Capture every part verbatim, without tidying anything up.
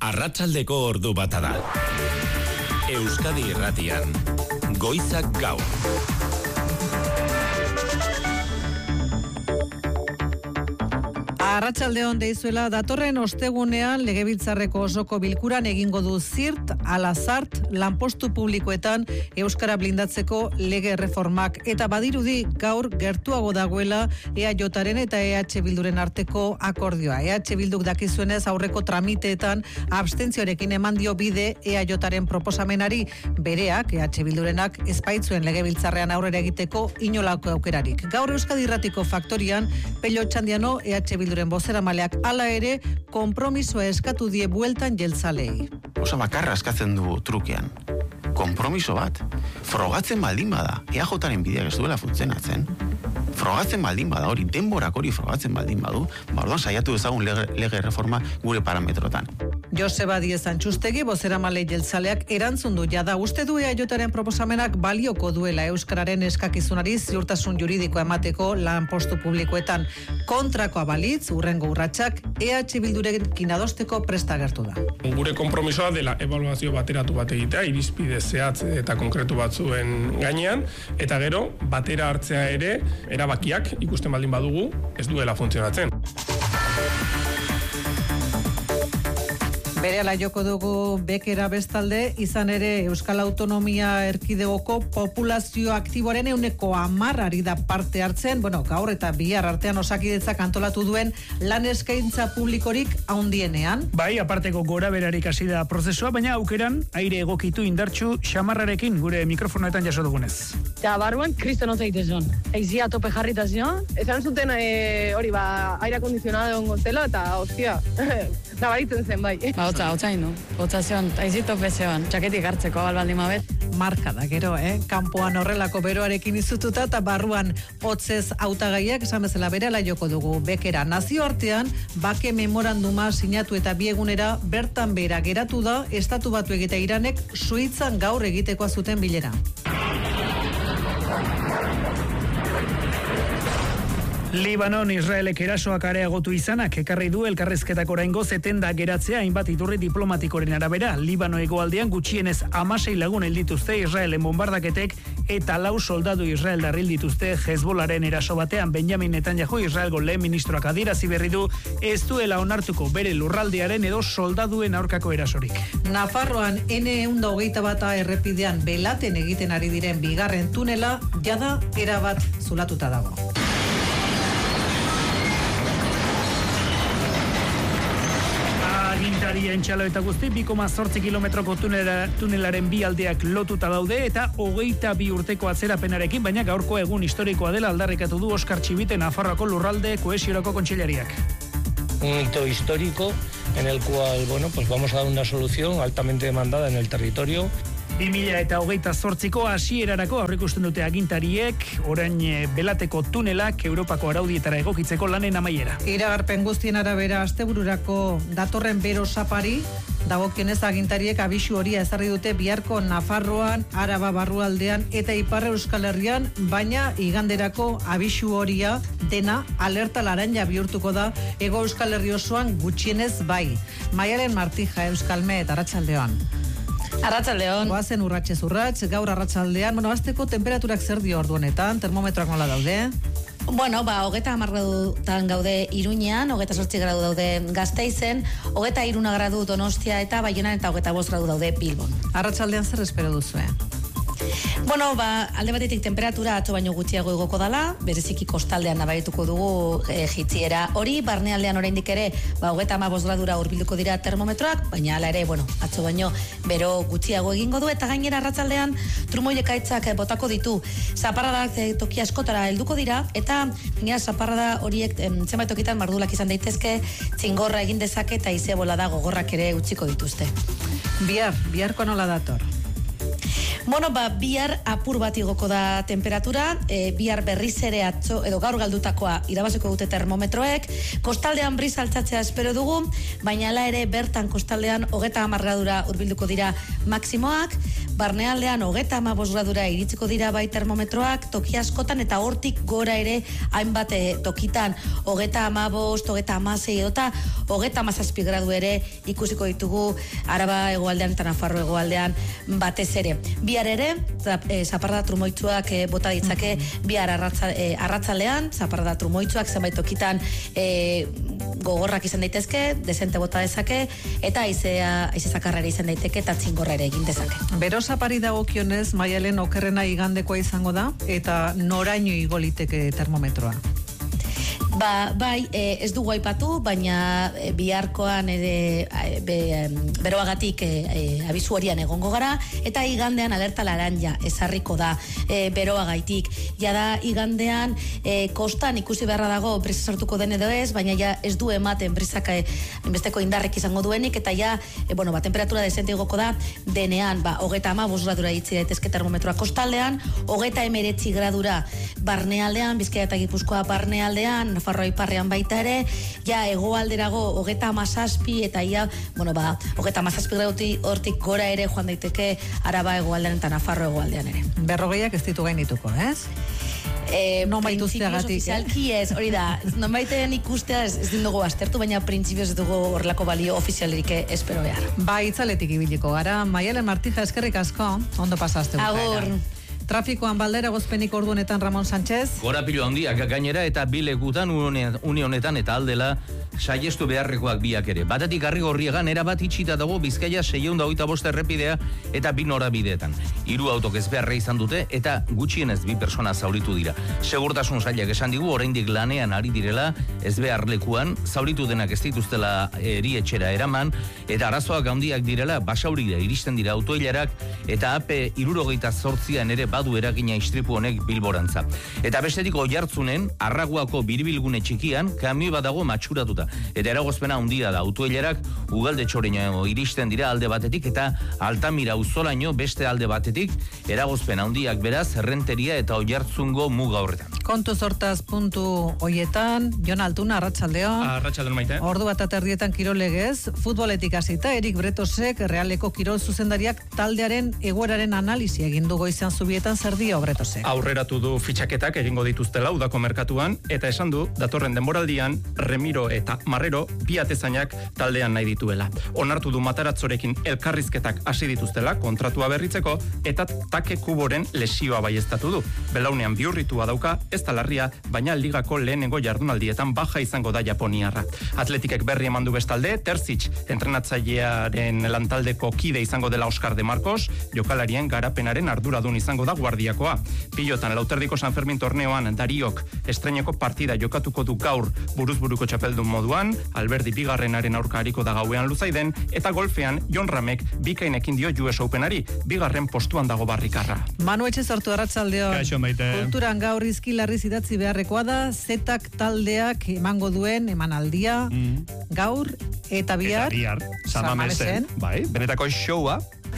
Arratsaldeko ordu bata da. Euskadi Irratian, Goizak Gaur. Arratsaldeon deizuela, datorren ostegunean Legebiltzarreko osoko bilkuran egingo du zirt ala zart lanpostu publikoetan euskara blindatzeko lege erreformak, eta badirudi gaur gertuago dagoela E A Jaren eta E H Bilduren arteko akordioa. E H Bilduk dakizuenez aurreko tramiteetan abstentzioarekin eman dio bide E A Jaren proposamenari, bereak E H Bildurenak ezpaitzuen Legebiltzarrean aurrera egiteko inolako aukerarik. Gaur Euskadi Irratiko faktorian Pello Txandiano E H Bilduren bozeramaleak hala ere konpromisoa eskatu die bueltan jeltzalei. Osa bakarra eskatzen du trukean. Konpromiso bat. Frogatzen baldin bada. E A Jaren bideak ez duela funtzionatzen. Frogatzen baldin bada hori, denborak hori frogatzen baldin badu, orduan saiatu ezagun lege, lege reforma gure parametrotan. Joseba Diez Antxustegi, bozeramale jeltzaleak erantzun du jada. Uste du E A Jaren proposamenak balioko duela euskararen eskakizunari ziurtasun juridikoa emateko lanpostu publikoetan. Kontrakoa balitz, urrengo urratsak E H Bildurekin adosteko presta agertu da. Gure konpromisoa dela ebaluazio bateratu bat egitea, irizpide zehatz eta konkretu batzuen gainean, eta gero batera hartzea ere erabakiak ikusten baldin badugu ez duela funtzionatzen. Berehala joko dugu bekera bestalde, izan ere Euskal Autonomia Erkidegoko populazio aktiboaren ehuneko hamarari da parte hartzen, bueno, gaur eta bihar artean Osakidetzak antolatu duen lan eskaintza publikorik handienean. Bai, aparteko gora berarik hasi da prozesua, baina aukeran aire egokitu indartsu xamarrarekin gure mikrofonoetan jaso dugunez. Eta barruan kriston oza egitezon. Eizia tope jarrita zion. Ezan zuten e, hori ba, aire akondizionado egon zela eta hostia, nabaritzen zen bai. Ba, hotza, hotza ino. Hotza zion, aizito bezeoan, txaketik hartzeko abalbaldi mabet. Marka da gero, eh? Kanpoan horrelako beroarekin izututa eta barruan hotzez hautagaiak esan bezala berehala joko dugu. Bekera nazioartean bake memoranduma sinatu eta biegunera bertan bera geratu da Estatu Batuek eta Iranek Suitzan gaur egitekoa zuten bilera. Libanon Israelek erasoak areagotu izanak ekarri du elkarrizketak oraingoz etenda geratzea hainbat iturri diplomatikoren arabera. Libano hegoaldean gutxienez hamasei lagun hil dituzte Israelen bombardaketek eta lau soldadu israeldar hil dituzte Hezbollaren eraso batean. Benjamin Netanyahu, Israelgo lehen ministroak adierazi berri du ez duela onartuko bere lurraldearen edo soldaduen aurkako erasorik. Nafarroan N ehun eta hogeita bata errepidean belaten egiten ari diren bigarren tunela jada erabat zulatuta dago. Agintarien txalo eta guzti, bi koma zortzi kilometroko tunela, tunelaren bi aldeak lotuta daude eta hogeita bi urteko atzerapenarekin, baina gaurko egun historikoa dela aldarrikatu du Oskar Txibite Nafarroako lurralde kohesiorako kontseilariak. Un hito histórico en el cual, bueno, pues vamos a dar una solución altamente demandada en el territorio. bi mila eta hogeita zortziko hasierarako aurreikusten dute agintariek, orain belateko tunelak Europako araudietara egokitzeko lanen amaiera. Iragarpen guztien arabera astebururako datorren bero sapari, dagokionez agintariek abisu horia ezarri dute biharko Nafarroan, Araba barrualdean eta Ipar Euskal Herrian, baina iganderako abisu horia dena alerta laranja bihurtuko da Hego Euskal Herri osoan gutxienez bai. Maialen Martija, Euskalmet, arratsaldeon. Arratsaldeon. Goazen urratxez urratx, gaur arratsaldean, bueno, azteko temperaturak zer dio ordu honetan, termometroak nola daude? Bueno, ba, hogeta hamar gradutan gaude Iruñean, hogeta zortzi gradu daude Gasteizen, hogeta hiruna gradu Donostia eta Baionan eta hogeta bost gradu daude Bilbon. Arratsaldean zer espero duzu, eh? Bueno, ba, alde batetik temperatura atzo baino gutxiago igoko dala, bereziki kostaldean nabarituko dugu e, jitziera hori, barnealdean oraindik ere, ba, hogeta hamabost gradura hurbilduko dira termometroak, baina hala ere, bueno, atzo baino bero gutxiago egingo du, eta gainera arratsaldean trumoiekaitzak botako ditu, zaparradak e, toki askotara helduko dira, eta gainera zaparrada horiek em, zenbait tokitan mardulak izan daitezke, txingorra egin dezake eta ize bolada gogorrak ere utziko dituzte. Bihar, biharko nola dator? Bueno, ba, bihar apur bat igoko da temperatura, e, bihar berriz ere atzo, edo gaur galdutakoa irabaziko dute termometroek, kostaldean briz altzatzea espero dugu, baina hala ere bertan kostaldean hogeta hamar gradura hurbilduko dira maksimoak, barnealdean hogeta hamabost gradura iritsiko dira bai termometroak, toki askotan eta hortik gora ere hainbat e, tokitan hogeta hamabost, hogeta hamasei eta hogeta hamazazpi gradu ere ikusiko ditugu Araba hegoaldean eta Nafarro hegoaldean batez ere. Bihar ere, e, zaparrada trumoitzuak e, bota ditzake, bihar arratza, e, arratzalean, zaparrada trumoitzuak zenbait tokitan e, gogorrak izan daitezke, dezente bota dezake, eta aizea, aize zakarrera izan daiteke, eta txingorra ere egin dezake. Bero zapari dagokionez, Maialen okerrena igandekoa izango da, eta noraino igo liteke termometroa? Ba, bai, e, ez dugu aipatu, baina e, biharkoan ere e, be, beroagatik e, e, abisu horian egongo gara, eta igandean alerta laranja ezarriko da e, beroagaitik. Ja da, igandean e, kostan ikusi beharra dago brisa sortuko den edo ez, baina ja ez du ematen brisaka e, inbesteko indarrek izango duenik, eta ja, e, bueno, ba, temperatura desente igoko da denean, ba, hogeta hamabost gradura itzi daitezke termometroa kostaldean, hogeta hemeretzi gradura barnealdean, Bizkaia eta Gipuzkoa barnealdean, Nafarroa iparrean baita ere, ja hegoalderago hogeta hamazazpi eta ia, bueno ba, hogeta hamazazpi graduti hortik gora ere joan daiteke Araba hegoaldean eta Nafarro hegoaldean ere. Berrogeiak ez ditu gainituko, ez? Eh, non bait usteagatik, ofizialki ez, hori da, non baiten ikustea ez, ez dugu aztertu, baina printzipioz dugu horrelako balio ofizialerik espero behar. Ba, itzaletik ibiliko gara, Maialen Martija eskerrik asko, ondo pasazte. Agur. Trafikoan baldera gozpenik ordunetan Ramon Sánchez. Gorapilo handiak gainera eta bilekutan une honetan eta aldela saiestu beharrekoak biak ere. Batetik Arrigorriegan erabat itxita dago Bizkaia seiehun eta hogeita bost errepidea eta bi norabideetan. Hiru autok ezbeharra izan dute eta gutxienez bi persona zauritu dira. Segurtasun sailak esan digu oraindik lanean ari direla ezbeharlekuan, zauritu denak ez dituztela erietxera eraman eta arazoak handiak direla basaurira iristen dira autoilarak eta A P hirurogeita zortzian ere badu eragina istripu honek Bilborantza. Eta bestetik Oiartzunen Arraguako biribilgune txikian kamioi bat dago matxuratuta. Eta eragozpena handia da autoilarak Ugalde Txoreño iristen dira alde batetik eta Altamira Auzolaino beste alde batetik eragozpen handiak beraz Errenteria eta Oiartzungo muga horretan. Kontu sortaz puntu hoietan, Jon Altuna, arratsaldeon. Arratsaldeon maite. Ordu bat aterdietan kirolegez, futboletik hasita Erik Bretosek Realeko kirol zuzendariak taldearen egoeraren analisi egin du goizean zubietan zer dio Bretosek. Aurreratu du fitxaketak egingo dituztela udako merkatuan eta esan du datorren denboraldian Remiro eta Marrero bi atezainak taldean nahi dituela. Onartu du Mataratzorekin elkarrizketak hasi dituztela kontratua berritzeko eta Take Kuboren lesioa baieztatu du. Belaunean bihurritua dauka, ez da larria, baina ligako lehenengo jardunaldietan baja izango da Japoniarra. Atletikek berri eman du bestalde, Terzic entrenatzailearen lantaldeko kide izango dela Oscar de Marcos, jokalarien garapenaren arduradun izango da guardiakoa. Pilotan lauterdiko San Fermin torneoan Dariok estreineko partida jokatuko du gaur buruzburuko txapeldun moduan, Alberdi bigarrenaren aurka hariko da gauean Luzaiden, eta golfean Jon Ramek bikainekin dio U S Openari, bigarren postuan dago barrikarra. Manu Etxezartu arratsaldeon. Kaixo maite. Kulturan gaur izkilarriz idatzi beharrekoa da, Zetak taldeak emango duen emanaldia mm. gaur eta bihar. Eta bihar, Samamesen, bai, benetako showa.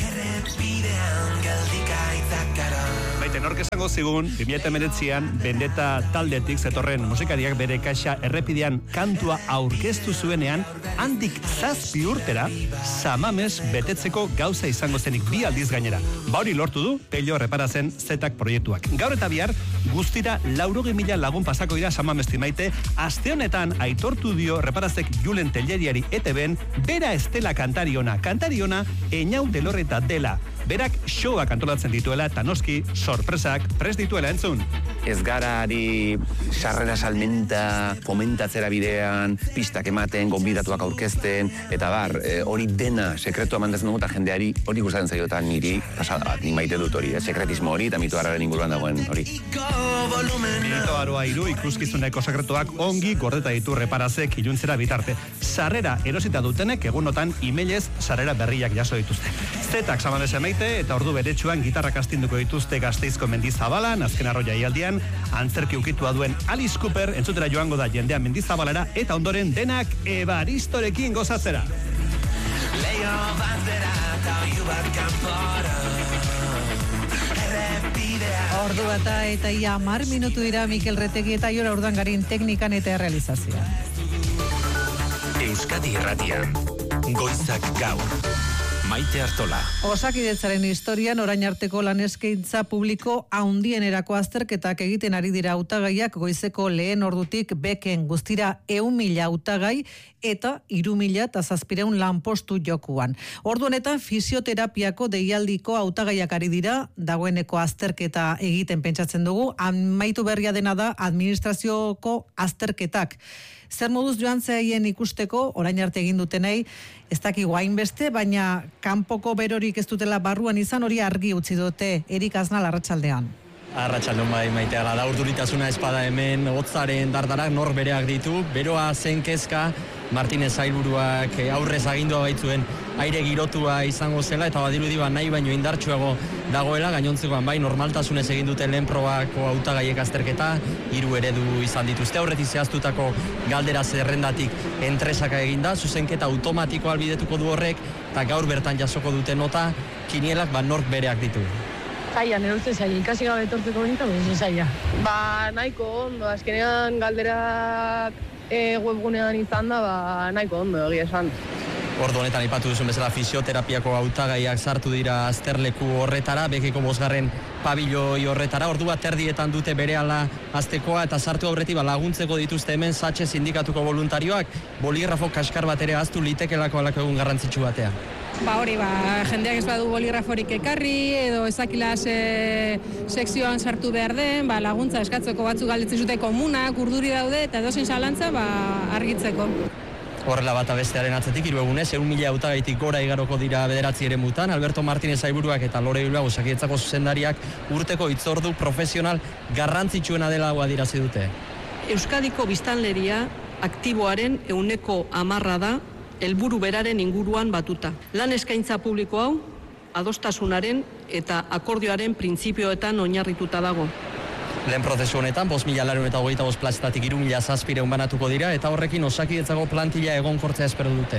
Baite, nork esango zigun, bi mila hemeretzian Bendeta taldetik zetorren musikariak bere kaxa errepidean kantua aurkeztu zuenean, handik zazpi urtera, Samames betetzeko gauza izango zenik bi aldiz gainera. Ba hori lortu du, Pello reparazen Zetak proiektuak. Gaur eta bihar, guztira laurogei mila lagun pasako dira Samamesti maite, aste honetan aitortu dio reparazek Julen Telleriari E T Ben, bera estela kantariona, kantariona Eñau Delorreta dela. Berak showak antolatzen dituela eta noski sorpresak prest dituela entzun. Ez gara ari sarrera salmenta komentatzera bidean, pistak ematen, gonbidatuak aurkezten, eta bar, e, hori dena sekretua mandatzen dugu eta jendeari hori gustatzen zaio eta niri pasada bat, ni maite dut hori, eh? Sekretismo hori eta mito harraren inguruan dagoen hori. Mito aroa iru ikuskizuneko sekretuak ongi gordeta ditu reparazek iluntzera bitarte. Sarrera erosita dutenek egunotan emailez sarrera berriak jaso dituzte. Zetak Samamesen maite eta ordu beretsuan gitarrak astinduko dituzte Gasteizko Mendizabalan, azken arroia ialdian, antzerki ukitua duen Alice Cooper entzutera joango da jendean Mendizabalara eta ondoren denak Ebaristorekin gozatzera. Leio bandera eta iubat kanpora. Ordu bata eta ia hamar minutu dira Mikel Retegi eta Iora Urdangarin teknikan eta realizazioa. Euskadi Irratian, Goizak Gaur. Maite Artola. Osakidetzaren historian orain arteko lan eskaintza publiko handienerako azterketak egiten ari dira hautagaiak goizeko lehen ordutik beken guztira ehun mila hautagai eta hiru mila eta zazpiehun lanpostu jokuan. Ordu honetan fisioterapiako deialdiko hautagaiak ari dira, dagoeneko azterketa egiten pentsatzen dugu, amaitu berria dena da administrazioko azterketak. Zer moduz joan zehaien ikusteko, orain arte egin dutenei, ez dakigu hainbeste, baina kanpoko berorik ez dutela barruan izan hori argi utzi dute. Erik Aznal, arratsaldean. Arratsaldeon bai, Maitea, da urduritasuna espada hemen, hotzaren dardarak nor bereak ditu, beroa zen kezka, Martinez sailburuak aurrez agindua baitzuen aire girotua izango zela, eta badirudi ba nahi baino indartsuago dagoela, gainontzekoan bai normaltasunez egin duten lehen probako hautagaiek azterketa, hiru eredu izan dituzte, aurretik zehaztutako galdera zerrendatik entresaka eginda, zuzenketa automatikoa albidetuko du horrek, eta gaur bertan jasoko dute nota, kinielak ba nork bereak ditu. Zaila, nire uste zaila, ikasi gabe etortzeko bintu, ez zaila. Ba, nahiko ondo, azkenean galderak e, webgunean izan da, ba, nahiko ondo, egia esan. Ordu honetan aipatu duzun bezala fisioterapiako hautagaiak sartu dira azterleku horretara, bekeko bosgarren pabilloi horretara, ordu bat erdietan dute berehala aztekoa eta sartu aurretik ba, laguntzeko dituzte hemen Satxe sindikatuko voluntarioak, boligrafo kaskar bat ere aztu litekelako alako egun garrantzitsu batea. Ba hori, ba, jendeak ez badu boligraforik ekarri, edo ezakila se, sekzioan sartu behar den, ba, laguntza eskatzeko batzuk galdetzen zute komunak, urduri daude, eta edozein zalantza ba, argitzeko. Horrela bata bestearen atzetik, hiru egunez, ehun mila hautagaitik gora igaroko dira bederatzi eremutan, Alberto Martinez sailburuak eta Lore Bilbao Osakidetzako zuzendariak urteko hitzordu profesional garrantzitsuena dela adierazi dute. Euskadiko biztanleria aktiboaren ehuneko hamarra da, helburu beraren inguruan batuta. Lan eskaintza publiko hau, adostasunaren eta akordioaren printzipioetan oinarrituta dago. Lehen prozesu honetan, bost mila laurehun eta hogeita bost plazetatik hiru mila zazpiehun banatuko dira, eta horrekin Osakidetzako plantilla egonkortzea espero dute.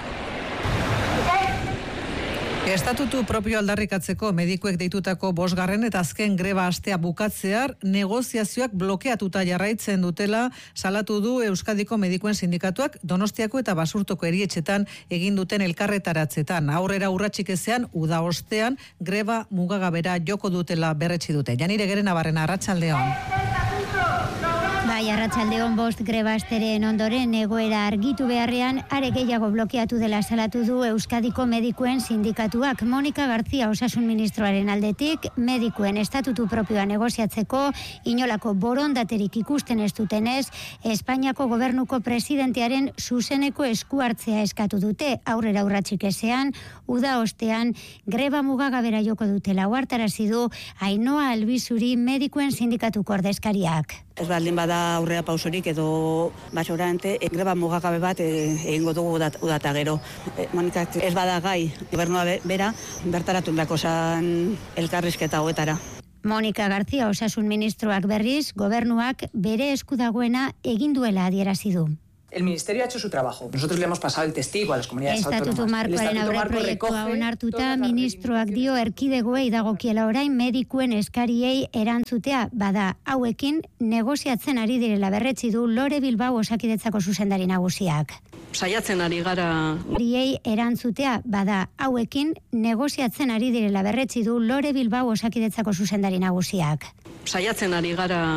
Estatutu propio aldarrikatzeko medikuek deitutako bosgarren eta azken greba astea bukatzear negoziazioak blokeatuta jarraitzen dutela salatu du Euskadiko medikuen sindikatuak Donostiako eta Basurtoko erietxetan egin duten elkarretaratzetan. Aurrera urratsik ezean, uda ostean greba mugagabera joko dutela berretsi dute. Janire Gerenabarrena, arratsaldeon. Bai, arratsaldeon bost greba asteren ondoren egoera argitu beharrean are gehiago blokeatu dela salatu du Euskadiko medikuen sindikatuak. Monika Garzia osasun ministroaren aldetik, medikuen estatutu propioa negoziatzeko inolako borondaterik ikusten ez dutenez, Espainiako gobernuko presidentearen zuzeneko esku hartzea eskatu dute. Aurrera urratsik ezean, uda ostean greba mugagabera joko dutela ohartarazi du Ainhoa Albizuri medikuen sindikatuko ordezkariak. Ez baldin bada aurrera pausorik edo basorante, e, greba mugagabe bat egingo dugu udata gero. E, Monika, ez bada gai, gobernua bera, bertaratu indako zan elkarrizketa hoetara. Monika Garzia osasun ministroak berriz, gobernuak bere esku dagoena egin duela adierazi du. El Ministerio ha hecho su trabajo. Nosotros le hemos pasado el testigo a las comunidades autónomas. Estatutu markoaren aurreproiektua onartuta, ministroak dio erkidegoei dagokiela orain medikuen eskariei erantzutea, bada hauekin negoziatzen ari direla berretsi du Lore Bilbao Osakidetzako zuzendari nagusiak. Saiatzen ari gara. Riei erantzutea, bada hauekin negoziatzen ari direla berretsi du Lore Bilbao Osakidetzako zuzendari nagusiak. Saiatzen ari gara